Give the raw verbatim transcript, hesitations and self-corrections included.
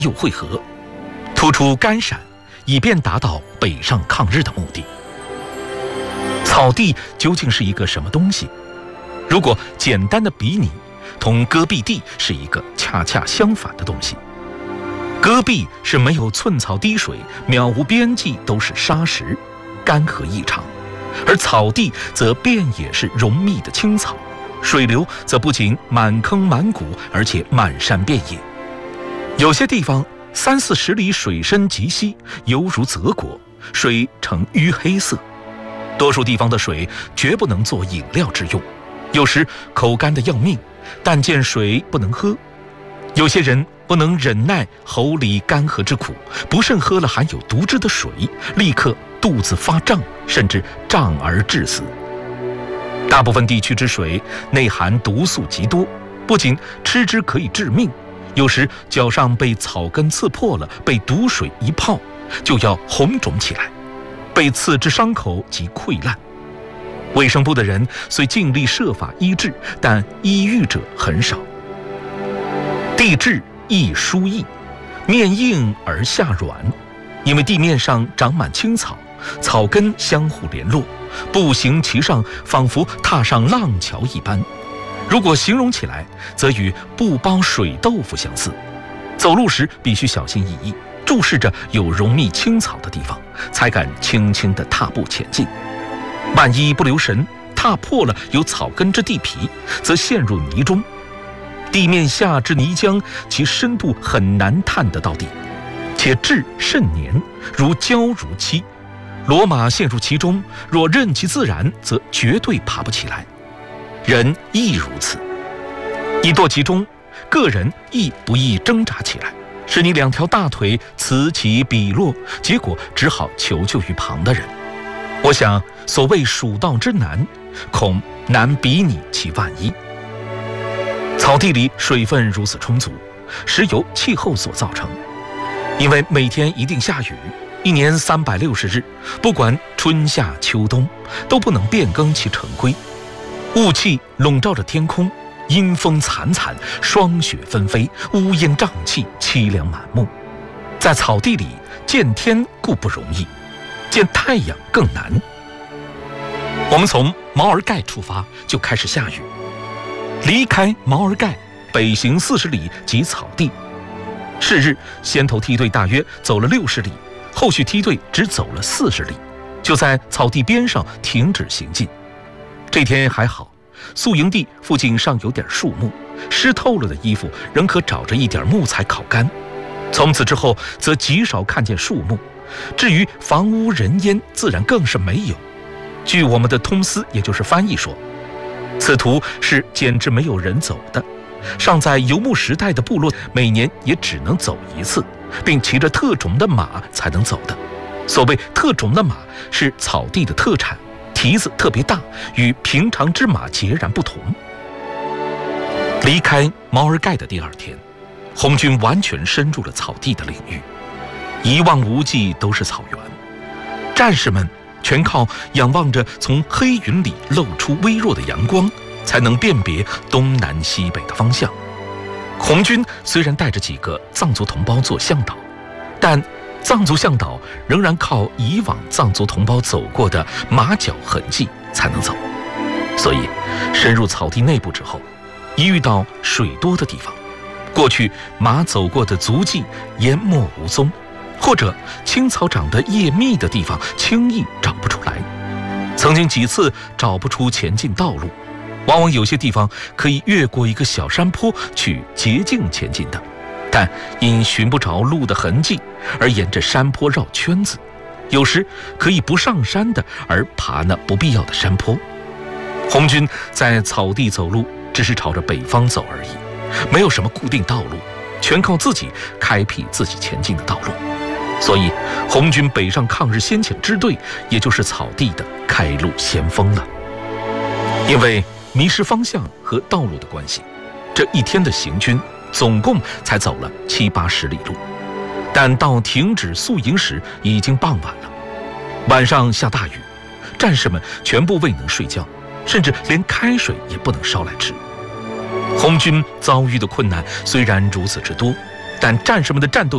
又汇合，突出干闪，以便达到北上抗日的目的。草地究竟是一个什么东西？如果简单的比拟，同戈壁地是一个恰恰相反的东西。戈壁是没有寸草滴水，渺无边际，都是沙石，干涸异常；而草地则遍野是浓密的青草，水流则不仅满坑满谷，而且满山遍野。有些地方三四十里水深极稀，犹如泽国，水呈淤黑色。多数地方的水绝不能做饮料之用，有时口干得要命，但见水不能喝。有些人不能忍耐喉里干涸之苦，不慎喝了含有毒汁的水，立刻肚子发胀，甚至胀而致死。大部分地区之水内含毒素极多，不仅吃之可以致命，有时脚上被草根刺破了，被毒水一泡，就要红肿起来，被刺之伤口即溃烂。卫生部的人虽尽力设法医治，但医愈者很少。地质易疏易，面硬而下软，因为地面上长满青草，草根相互联络，步行其上仿佛踏上浪桥一般。如果形容起来，则与不包水豆腐相似。走路时必须小心翼翼，注视着有浓密青草的地方，才敢轻轻地踏步前进。万一不留神踏破了有草根之地皮，则陷入泥中。地面下之泥浆，其深度很难探得到底，且质甚黏，如胶如漆。骡马陷入其中，若任其自然，则绝对爬不起来。人亦如此，一堕其中，个人亦不易挣扎起来，使你两条大腿此起彼落，结果只好求救于旁的人。我想，所谓蜀道之难，恐难比拟其万一。草地里水分如此充足，实由气候所造成。因为每天一定下雨，一年三百六十日，不管春夏秋冬，都不能变更其成规。雾气笼罩着天空，阴风惨惨，霜雪纷飞，乌烟瘴气，凄凉满目。在草地里见天固不容易，见太阳更难。我们从毛尔盖出发，就开始下雨。离开毛尔盖，北行四十里即草地。是日，先头梯队大约走了六十里，后续梯队只走了四十里，就在草地边上停止行进。这天还好，宿营地附近尚有点树木，湿透了的衣服仍可找着一点木材烤干。从此之后，则极少看见树木。至于房屋人烟，自然更是没有。据我们的通司，也就是翻译说，此途是简直没有人走的。尚在游牧时代的部落，每年也只能走一次，并骑着特种的马才能走的。所谓特种的马，是草地的特产，蹄子特别大，与平常之马截然不同。离开毛尔盖的第二天，红军完全深入了草地的领域，一望无际都是草原。战士们全靠仰望着从黑云里露出微弱的阳光，才能辨别东南西北的方向。红军虽然带着几个藏族同胞做向导，但藏族向导仍然靠以往藏族同胞走过的马脚痕迹才能走。所以深入草地内部之后，一遇到水多的地方，过去马走过的足迹淹没无踪，或者青草长得叶密的地方轻易找不出来。曾经几次找不出前进道路，往往有些地方可以越过一个小山坡去捷径前进的，但因寻不着路的痕迹而沿着山坡绕圈子，有时可以不上山的而爬那不必要的山坡。红军在草地走路只是朝着北方走而已，没有什么固定道路，全靠自己开辟自己前进的道路。所以红军北上抗日先遣支队也就是草地的开路先锋了。因为迷失方向和道路的关系，这一天的行军总共才走了七八十里路，但到停止宿营时已经傍晚了。晚上下大雨，战士们全部未能睡觉，甚至连开水也不能烧来吃。红军遭遇的困难虽然如此之多，但战士们的战斗